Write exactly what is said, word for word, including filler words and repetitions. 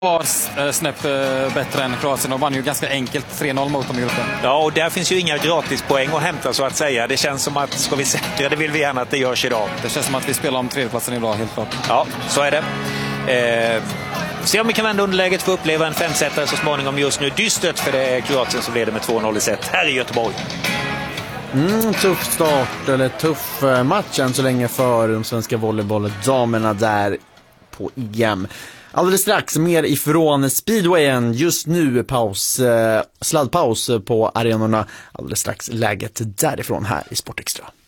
var snäpp bättre än Kroatien och vann ju ganska enkelt tre noll mot dem i gruppen. Ja, och där finns ju inga gratispoäng att hämta så att säga. Det känns som att ska vi säkra det vill vi gärna att det görs idag. Det känns som att vi spelar om tredjeplatsen idag, helt klart. Ja, så är det. Eh, se om vi kan vända underläget för att uppleva en femsetare så småningom. Just nu dystert för det är Kroatien som leder med två noll i set här i Göteborg. Mm, tuff start, eller tuff match än så länge för de svenska volleybolldamerna där på E M. Alldeles strax mer ifrån speedwayen. Just nu paus, eh, sladdpaus på arenorna. Alldeles strax läget därifrån här i Sportextra.